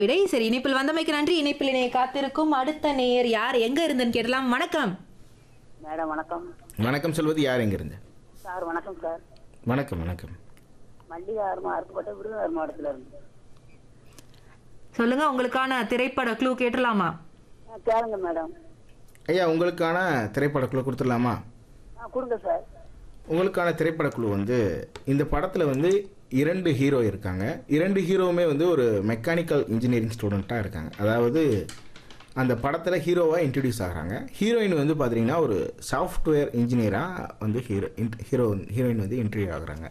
விடை சரி. இணைப்பில் வந்தமைக்கு நன்றி. இணைப்பில் இணைய காத்திருக்கும் அடுத்த நேயர் யார் எங்க இருந்துன்னு கேட்டலாம். வணக்கம். மேடம் வணக்கம். வணக்கம் சொல்வது யார் எங்கிருந்து? சார் வணக்கம் சார். வணக்கம் வணக்கம். மல்லிகா அருப்புக்கோட்டை விருதுநகர் மாவட்டத்தில் இருந்து. சொல்லுங்க, உங்களுக்கான திரைப்பட க்ளூ கேட்டலாமா? கேளுங்க மேடம். ஐயா, உங்களுக்கான திரைப்படக்குழு கொடுத்துடலாமா? கொடுங்க சார். உங்களுக்கான திரைப்படக்குழு வந்து இந்த படத்தில் வந்து 2 ஹீரோ இருக்காங்க. 2 ஹீரோவுமே வந்து ஒரு மெக்கானிக்கல் இன்ஜினியரிங் ஸ்டூடெண்ட்டாக இருக்காங்க. அதாவது அந்த படத்தில் ஹீரோவாக இன்ட்ரடியூஸ் ஆகிறாங்க. ஹீரோயின் வந்து பார்த்தீங்கன்னா ஒரு சாஃப்ட்வேர் இன்ஜினியராக வந்து ஹீரோயின் வந்து இன்டர்வியூ ஆகுறாங்க.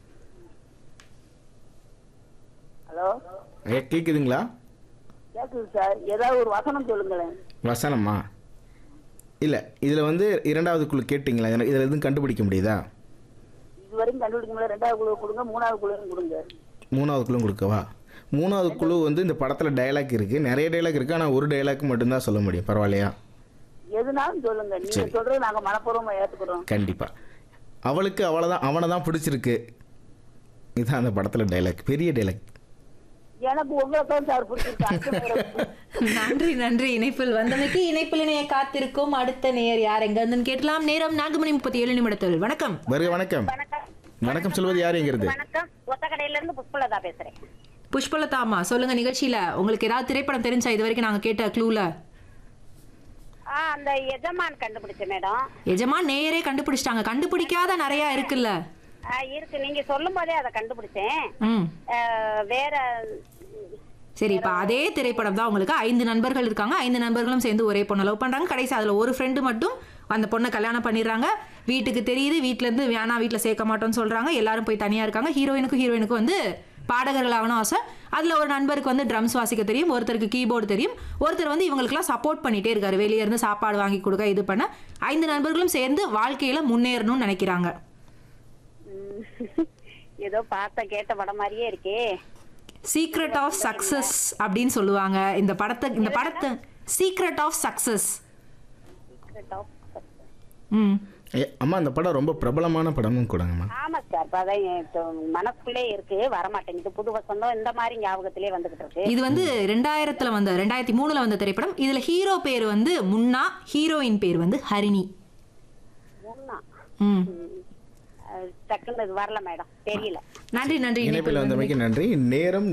ஹலோ, ஐயா கேட்குதுங்களா? கேட்குது சார். ஏதாவது ஒரு வசனம் சொல்லுங்களேன். வசனமா? இல்லை, இதில் வந்து 2வது குழு கேட்டிங்களா? இதில் எதுவும் கண்டுபிடிக்க முடியுதா? இதுவரைக்கும் கண்டுபிடிக்க முடியல. 2வது குழு கொடுங்க, 3வது குழு கொடுங்க. 3வது குழு கொடுக்கவா? 3வது குழு வந்து இந்த படத்தில் டைலாக் இருக்குது, நிறைய டைலாக் இருக்குது. ஆனால் ஒரு டைலாக் மட்டும்தான் சொல்ல முடியும். பரவாயில்லையா? எதுனாலும் சொல்லுங்க. நீங்க சொல்றது நாங்க மனப்பூர்வமா ஏத்துக்கிறோம். கண்டிப்பாக. அவளுக்கு அவனை தான் பிடிச்சிருக்கு. இதுதான் அந்த படத்தில் டைலாக், பெரிய டைலாக். எனக்கு உங்களை தான் சார் பிடிச்சிருக்கு. நன்றி நன்றி. இணைப்பில் வந்தமைக்கு. இணைப்பில் இணைய காத்திருக்கும் அடுத்த நேயர் யார் எங்க இருந்துன்னு கேட்டலாம். நேரம் 4:37 வணக்கம். வருக. வணக்கம். வணக்கம் சொல்வது யார் எங்கிறது? வணக்கம். ஒத்தக்கடையில இருந்து புஷ்பலதா பேசுறேன். புஷ்பலதாமா, சொல்லுங்க. நிகழ்ச்சியில உங்களுக்கு ஏதாவது திரைப்படம் தெரிஞ்சா இது வரைக்கும் நாங்க கேட்ட க்ளூல? அந்த எஜமான் கண்டுபிடிச்ச மேடம். எஜமான் நேயரே கண்டுபிடிச்சிட்டாங்க. கண்டுபிடிக்காத நிறைய இருக்குல்ல? இருக்கு. நீங்க சொல்லும் போதே அதை கண்டுபிடிச்சேன். வேற சரி, இப்ப அதே திரைப்படம் தான். உங்களுக்கு 5 நண்பர்கள் இருக்காங்க. 5 நண்பர்களும் சேர்ந்து ஒரே பொண்ணை லவ் பண்றாங்க. கடைசி அதுல ஒரு ஃப்ரெண்டு மட்டும் அந்த பொண்ணை கல்யாணம் பண்ணிடுறாங்க. வீட்டுக்கு தெரியுது. வீட்டுல இருந்து வேணா, வீட்டுல சேர்க்க மாட்டோம்னு சொல்றாங்க. எல்லாரும் போய் தனியா இருக்காங்க. ஹீரோயினுக்கும் வந்து பாடகர்கள் ஆகணும் ஆசை. அதுல ஒரு நண்பருக்கு வந்து ட்ரம்ஸ் வாசிக்க தெரியும், ஒருத்தருக்கு கீபோர்டு தெரியும், ஒருத்தர் வந்து இவங்களுக்குலாம் சப்போர்ட் பண்ணிட்டே இருக்காரு. வெளியே இருந்து சாப்பாடு வாங்கி கொடுக்க இது பண்ண 5 நண்பர்களும் சேர்ந்து வாழ்க்கையில முன்னேறணும்னு நினைக்கிறாங்க. ஏதோ பார்த்த கேட்ட படம் மாதிரியே இருக்கே. சீக்ரெட் ஆஃப் சக்சஸ் அப்படின்னு சொல்லுவாங்க இந்த படத்தை. Secret of success. அம்மா, அந்த படம் ரொம்ப பிரபலமான படமும் கூடங்கம்மா. ஆமா சார். அதான் மனசுக்குள்ளே இருக்கு, வர மாட்டேங்குது. புது வசந்தம் இந்த மாதிரி ஞாபகத்திலே வந்துகிட்டு இருக்கு. இது வந்து 2003 வந்த திரைப்படம். இதுல ஹீரோ பேர் வந்து முன்னா, ஹீரோயின் பேர் வந்து ஹரிணி. முன்னா. டக்குன்னு வரல மேடம், தெரியல. நன்றி நன்றி. இணைப்பில் வந்தமைக்கு நன்றி. நேரம்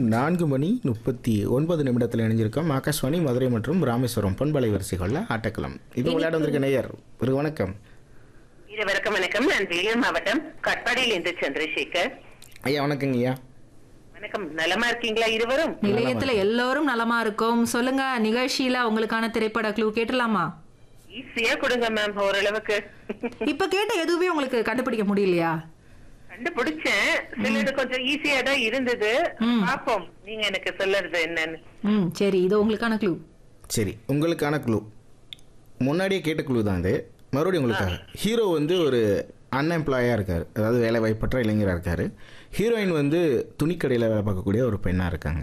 4:39 இணைஞ்சிருக்கோம். ஆகாஷ்வாணி மதுரை மற்றும் ராமேஸ்வரம் பண்பலை வரிசைகளில் ஆட்டக்களம். இது விளையாட வந்திருக்க நேயர். ஒரு வணக்கம். வணக்கம். வணக்கம். நான் வேலூர் மாவட்டம் கட்பாடியில் இருந்து சந்திரசேகர். ஐயா வணக்கங்க. ஐயா வணக்கம். நலமா இருக்கீங்களா இருவரும்? நிலையத்துல எல்லாரும் நலமா இருக்கும். சொல்லுங்க, நிகழ்ச்சியில உங்களுக்கான திரைப்பட க்ளூ கேட்டலாமா? ஈஸியா கொடுங்க மேம், ஓரளவுக்கு. இப்ப கேட்ட எதுவுமே உங்களுக்கு கண்டுபிடிக்க முடியலையா? கண்டுபிடிச்சேன். சிலது கொஞ்சம் ஈஸியா தான் இருந்தது. பாப்போம் நீங்க எனக்கு சொல்லுறது என்னன்னு. சரி, இது உங்களுக்கான க்ளூ. சரி, உங்களுக்கான க்ளூ முன்னாடியே கேட்ட க்ளூ தான் இது. மறுபடியும் உங்களுக்காக. ஹீரோ வந்து ஒரு அன்எம்ப்ளாயாக இருக்கார், அதாவது வேலை வாய்ப்பற்ற இளைஞராக இருக்கார். ஹீரோயின் வந்து துணிக்கடையில் வேலை பார்க்கக்கூடிய ஒரு பெண்ணாக இருக்காங்க.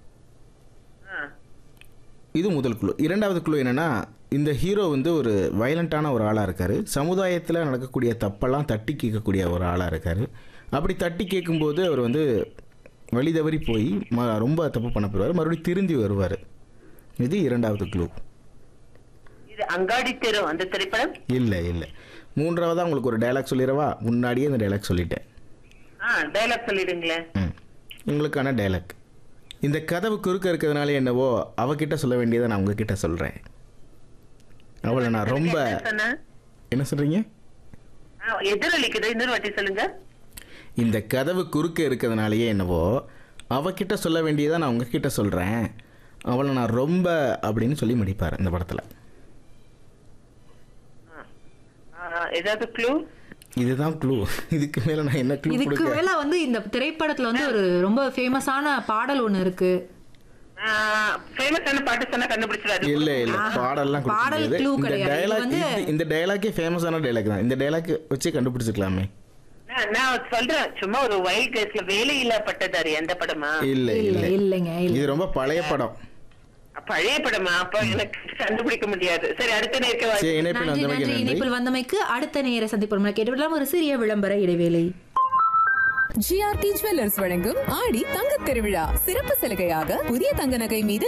இது முதல் குழு. 2வது குழு என்னென்னா, இந்த ஹீரோ வந்து ஒரு வயலண்ட்டான ஒரு ஆளாக இருக்கார். சமுதாயத்தில் நடக்கக்கூடிய தப்பெல்லாம் தட்டி கேட்கக்கூடிய ஒரு ஆளாக இருக்கார். அப்படி தட்டி கேட்கும்போது அவர் வந்து வழி தவறி போய் ரொம்ப தப்பு பண்ண போயிடுவார். மறுபடியும் திருந்தி வருவார். இது 2வது குழு. இது அங்காடி தெரு அந்த திரைப்படம்? இல்லை. 3வதா உங்களுக்கு ஒரு டைலாக் சொல்லிடவா? முன்னாடியே இந்த டைலாக் சொல்லிட்டேன். டைலாக் சொல்லிடுங்களேன். உங்களுக்கான டைலாக். இந்த கதவு குறுக்க இருக்கிறதுனால என்னவோ அவகிட்ட சொல்ல வேண்டியதை நான் உங்ககிட்ட சொல்கிறேன். அவளை நான் ரொம்ப... என்ன சொல்கிறீங்க? எதிரொலிக்குது, இன்னொரு வாட்டி சொல்லுங்க. இந்த கதவு குறுக்க இருக்கிறதுனாலயே என்னவோ அவகிட்ட சொல்ல வேண்டியதை நான் உங்ககிட்ட சொல்கிறேன். அவளை நான் ரொம்ப அப்படின்னு சொல்லி முடிப்பார் இந்த படத்தில். ஏதாவது க்ளூ? இதுதான் க்ளூ. இதுக்கு மேல நான் என்ன க்ளூ? இதுக்கு மேல வந்து இந்த திரைப்படத்துல வந்து ஒரு ரொம்ப ஃபேமஸான பாடல் ஒண்ணு இருக்கு. ஃபேமஸான பாட்டு சொன்னா கண்டுபிடிச்சிடாது. இல்ல பாடல்லாம் இந்த டயலாக்கே ஃபேமஸான டயலாக் தான். இந்த டயலாக் வச்சு கண்டுபிடிச்சிக்கலாமே. நான் சொல்றேன் சும்மா ஒரு வைல்ட் கேஸ்ல வேலையில்லா பட்டதாரி அந்த படமா? இல்லைங்க. இது ரொம்ப பழைய படம். பழைய படமா? அப்ப எனக்கு கண்டுபிடிக்க முடியாது. சரி, அடுத்த நேருக்கு இணைப்பில் வந்தமைக்கு அடுத்த நேர சந்திப்பு கேட்டுவிடலாம். ஒரு சிறிய விளம்பர இடைவேளை. ஜிஆர்டி ஜுவல்லர்ஸ் வழங்கும் ஆடி தங்கத் திருவிழா சிறப்பு சலுகையாக புதிய தங்க நகை மீது